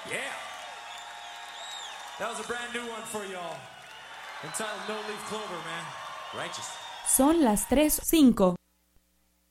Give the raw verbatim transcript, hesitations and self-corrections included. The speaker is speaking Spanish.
Yeah. That was a brand new one for y'all. Entitled No Leaf Clover, man. Righteous. Son las tres cinco.